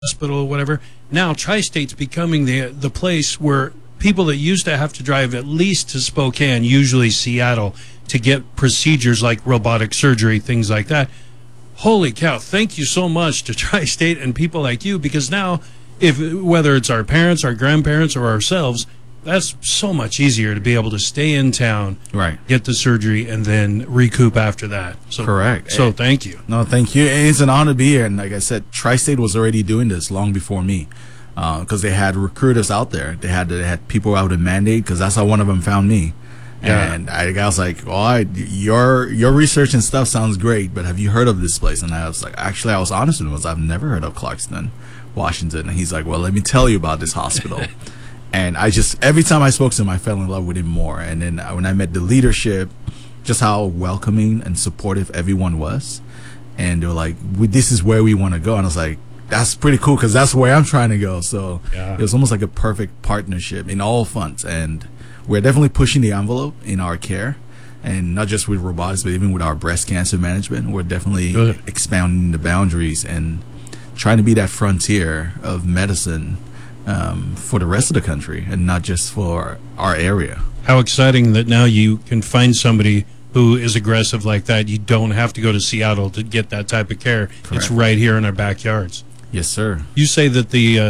hospital or whatever. Now Tri-State's becoming the place where people that used to have to drive at least to Spokane, usually Seattle, to get procedures like robotic surgery, things like that. Holy cow, thank you so much to Tri-State and people like you, because now, whether it's our parents, our grandparents, or ourselves, that's so much easier to be able to stay in town, right, get the surgery, and then recoup after that. So, correct. So thank you. No, thank you. It's an honor to be here. And like I said, Tri-State was already doing this long before me, because they had recruiters out there. They had people out in Mandate, because that's how one of them found me. Yeah. And I was like, well, your research and stuff sounds great, but have you heard of this place? And I was like, actually, I was honest with him. I've never heard of Clarkston, Washington. And he's like, well, let me tell you about this hospital. And every time I spoke to him, I fell in love with him more. And then when I met the leadership, just how welcoming and supportive everyone was. And they were like, this is where we want to go. And I was like, that's pretty cool, because that's where I'm trying to go. So It was almost like a perfect partnership in all fronts. And we're definitely pushing the envelope in our care. And not just with robotics, but even with our breast cancer management. We're definitely expounding the boundaries and trying to be that frontier of medicine for the rest of the country, and not just for our area. How exciting that now you can find somebody who is aggressive like that. You don't have to go to Seattle to get that type of care. Correct. It's right here in our backyards. Yes, sir. You say that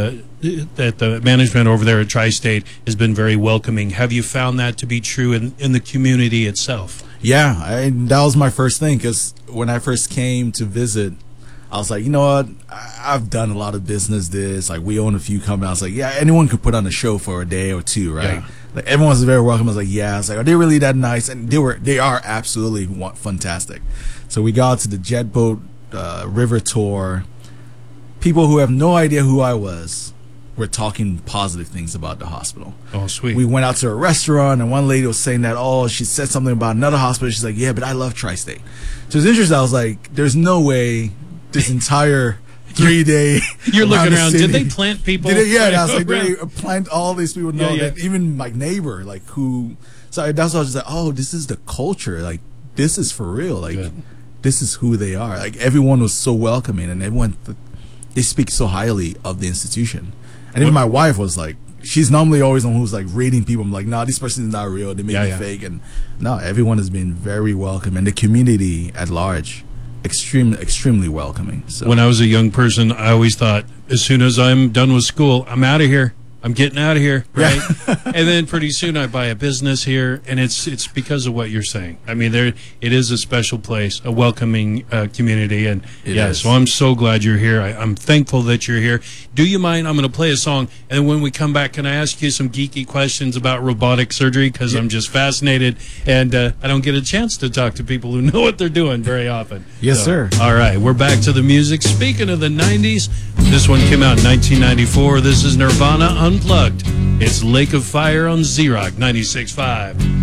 the management over there at Tri-State has been very welcoming. Have you found that to be true in the community itself? Yeah, that was my first thing, because when I first came to visit, I was like, you know what? I've done a lot of business. Like, we own a few companies. I was like, yeah, anyone could put on a show for a day or two, right? Yeah. Like, everyone's very welcome. I was like, yeah. I was like, are they really that nice? And they are absolutely fantastic. So we got to the jet boat river tour. People who have no idea who I was were talking positive things about the hospital. Oh, sweet. We went out to a restaurant, and one lady was saying that, she said something about another hospital. She's like, yeah, but I love Tri-State. So it's interesting. I was like, there's no way this entire 3-day you're looking around. Did they plant people? I was like, they plant all these people. No, that even my neighbor, like, who. So that's why I was like, oh, this is the culture. Like, this is for real. Like, this is who they are. Like, everyone was so welcoming, and everyone, they speak so highly of the institution. And even my wife was like, she's normally always the one who's like rating people. I'm like, nah, this person is not real. They may be fake. And no, everyone has been very welcome, and the community at large, extremely welcoming. So when I was a young person, I always thought, as soon as I'm done with school, I'm out of here. I'm getting out of here, right? And then pretty soon I buy a business here, and it's because of what you're saying. I mean, it is a special place, a welcoming community, and so I'm so glad you're here. I'm thankful that you're here. Do you mind? I'm going to play a song, and when we come back, can I ask you some geeky questions about robotic surgery? Because I'm just fascinated, and I don't get a chance to talk to people who know what they're doing very often. Yes, sir. All right, we're back to the music. Speaking of the 90s, this one came out in 1994. This is Nirvana Unplugged. It's Lake of Fire on Z-Rock 96.5.